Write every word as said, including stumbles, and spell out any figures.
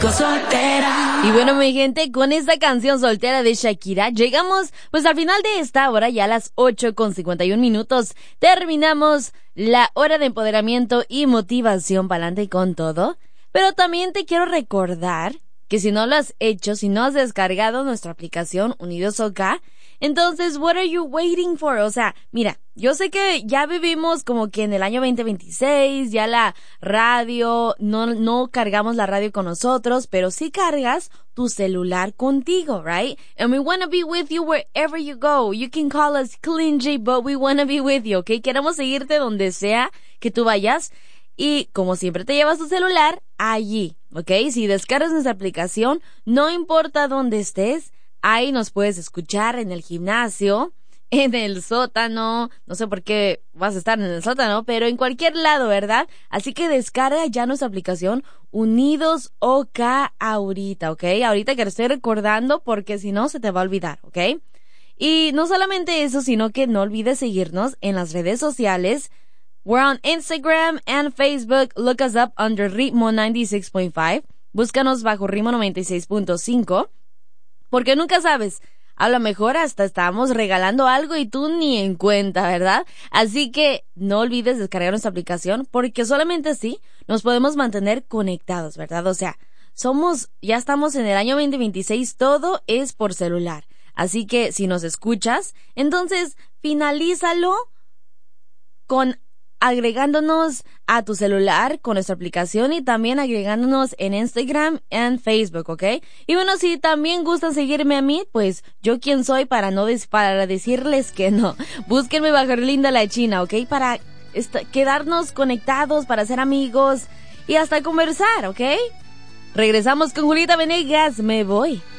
Soltera. Y bueno, mi gente, con esta canción Soltera de Shakira, llegamos pues al final de esta hora, ya a las ocho con cincuenta y un minutos. Terminamos la hora de empoderamiento y motivación pa'lante y con todo. Pero también te quiero recordar que si no lo has hecho, si no has descargado nuestra aplicación Unidos OK, entonces, what are you waiting for? O sea, mira, yo sé que ya vivimos como que en el año veinte veintiséis, ya la radio, no, no cargamos la radio con nosotros, pero sí cargas tu celular contigo, right? And we want to be with you wherever you go. You can call us clingy, but we want to be with you, ¿ok? Queremos seguirte donde sea que tú vayas. Y como siempre te llevas tu celular allí, ¿ok? Si descargas nuestra aplicación, no importa dónde estés, ahí nos puedes escuchar en el gimnasio, en el sótano, no sé por qué vas a estar en el sótano, pero en cualquier lado, ¿verdad? Así que descarga ya nuestra aplicación Unidos OK ahorita, ¿ok? Ahorita que lo estoy recordando porque si no se te va a olvidar, ¿ok? Y no solamente eso, sino que no olvides seguirnos en las redes sociales. We're on Instagram and Facebook. Look us up under Ritmo noventa y seis punto cinco. Búscanos bajo Ritmo noventa y seis punto cinco. Porque nunca sabes, a lo mejor hasta estamos regalando algo y tú ni en cuenta, ¿verdad? Así que no olvides descargar nuestra aplicación porque solamente así nos podemos mantener conectados, ¿verdad? O sea, somos, ya estamos en el año veinte veintiséis, todo es por celular. Así que si nos escuchas, entonces finalízalo con agregándonos a tu celular con nuestra aplicación y también agregándonos en Instagram y Facebook, ¿ok? Y bueno, si también gustan seguirme a mí, pues yo quién soy para no des- para decirles que no. Búsquenme bajo Linda la China, ¿ok? Para est- quedarnos conectados, para ser amigos y hasta conversar, ¿ok? Regresamos con Julieta Venegas, me voy.